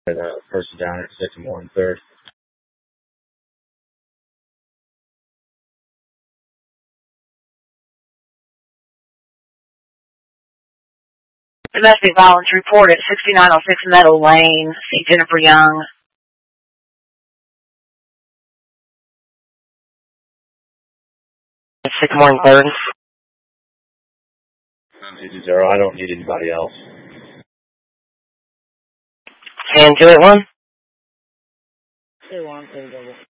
Person down at Sycamore and 3rd. Domestic violence report at 6906 Meadow Lane. See Jennifer Young. Sycamore and 3rd. 0. I don't need anybody else. And Juliet 1. 2-1, 2-1.